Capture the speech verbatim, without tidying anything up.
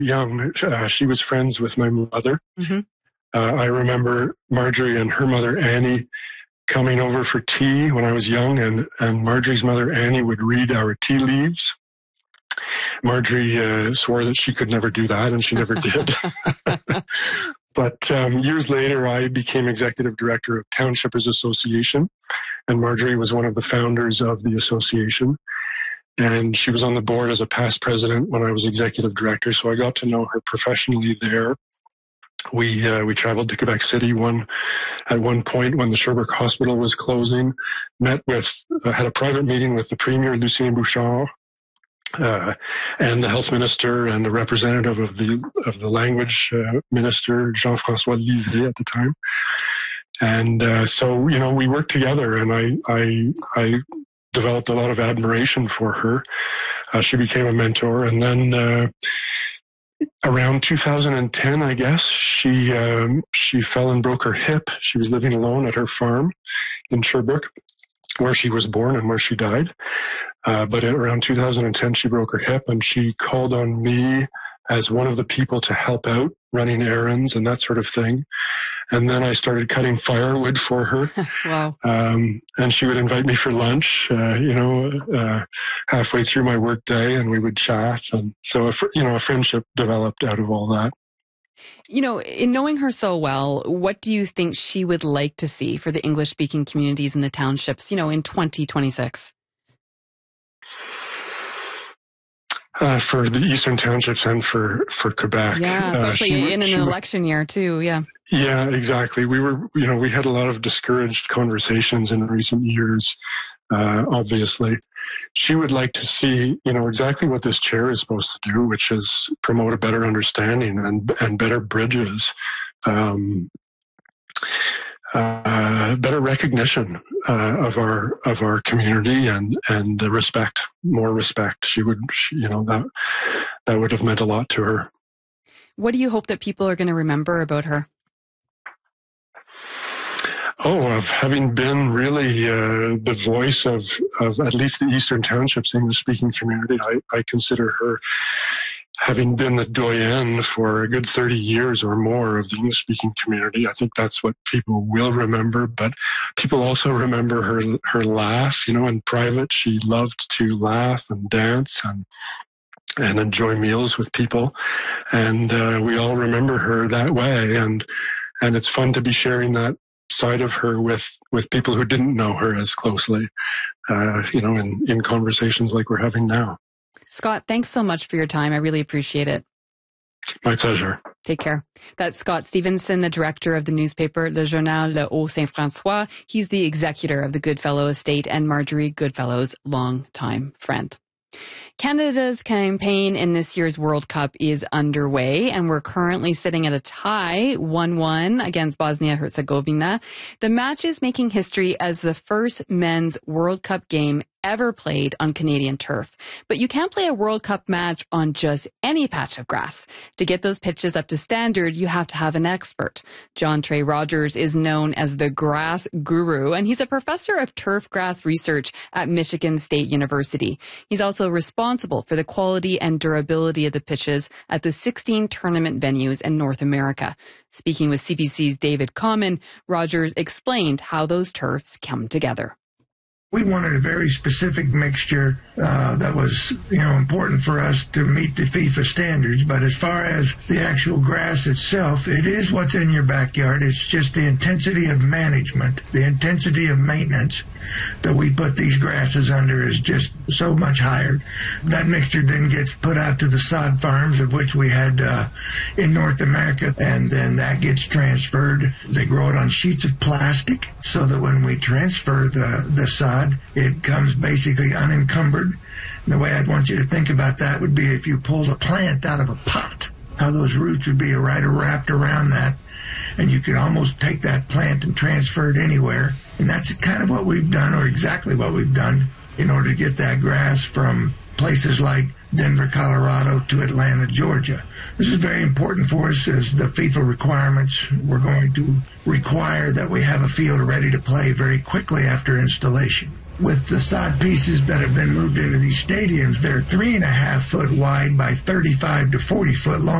young, uh, she was friends with my mother. Mm-hmm. Uh, I remember Marjorie and her mother, Annie, coming over for tea when I was young, and, and Marjorie's mother, Annie, would read our tea leaves. Marjorie uh, swore that she could never do that, and she never did. But um, years later, I became executive director of Townshippers Association, and Marjorie was one of the founders of the association. And she was on the board as a past president when I was executive director, so I got to know her professionally there. We uh, we traveled to Quebec City one at one point when the Sherbrooke Hospital was closing. Met with uh, had a private meeting with the Premier Lucien Bouchard uh, and the Health Minister and a representative of the of the Language uh, Minister Jean-François Lisée at the time. And uh, so you know we worked together, and I I I developed a lot of admiration for her. Uh, she became a mentor, and then. Uh, Around two thousand ten, I guess, she um, she fell and broke her hip. She was living alone at her farm in Sherbrooke, where she was born and where she died. Uh, but at around two thousand ten, she broke her hip, and she called on me as one of the people to help out, running errands and that sort of thing. And then I started cutting firewood for her. Wow. Um, and she would invite me for lunch, uh, you know, uh, halfway through my work day, and we would chat. And so, a, you know, a friendship developed out of all that. You know, in knowing her so well, what do you think she would like to see for the English-speaking communities in the townships, you know, in twenty twenty-six? Uh, for the Eastern Townships and for, for Quebec. Yeah, especially uh, in an she, election year too, yeah. Yeah, exactly. We were, you know, we had a lot of discouraged conversations in recent years, uh, obviously. She would like to see, you know, exactly what this chair is supposed to do, which is promote a better understanding and, and better bridges. Um, Uh, better recognition uh, of our of our community and and uh, respect, more respect. She would, she, you know, that that would have meant a lot to her. What do you hope that people are going to remember about her? Oh, of having been really uh, the voice of of at least the Eastern Townships English-speaking community. I, I consider her having been the doyenne for a good thirty years or more of the English-speaking community. I think that's what people will remember, but people also remember her her laugh. You know, in private, she loved to laugh and dance and and enjoy meals with people, and uh, we all remember her that way. And and it's fun to be sharing that side of her with with people who didn't know her as closely. Uh, you know, in in conversations like we're having now. Scott, thanks so much for your time. I really appreciate it. My pleasure. Take care. That's Scott Stevenson, the director of the newspaper Le Journal Le Haut-Saint-François. He's the executor of the Goodfellow estate and Marjorie Goodfellow's longtime friend. Canada's campaign in this year's World Cup is underway, and we're currently sitting at a tie, one one against Bosnia-Herzegovina. The match is making history as the first men's World Cup game ever played on Canadian turf. But you can't play a World Cup match on just any patch of grass. To get those pitches up to standard, you have to have an expert. John Trey Rogers is known as the grass guru, and he's a professor of turf grass research at Michigan State University. He's also responsible for the quality and durability of the pitches at the sixteen tournament venues in North America. Speaking with C B C's David Common, Rogers explained how those turfs come together. We wanted a very specific mixture uh, that was, you know, important for us to meet the FIFA standards. But as far as the actual grass itself, it is what's in your backyard. It's just the intensity of management, the intensity of maintenance that we put these grasses under is just so much higher. That mixture then gets put out to the sod farms, of which we had uh, in North America, and then that gets transferred. They grow it on sheets of plastic so that when we transfer the, the sod, it comes basically unencumbered. And the way I'd want you to think about that would be if you pulled a plant out of a pot, how those roots would be right wrapped around that, and you could almost take that plant and transfer it anywhere. And that's kind of what we've done, or exactly what we've done, in order to get that grass from places like Denver, Colorado to Atlanta, Georgia. This is very important for us as the FIFA requirements. We're going to require that we have a field ready to play very quickly after installation. with the sod pieces that have been moved into these stadiums, they're three and a half foot wide by thirty-five to forty foot long.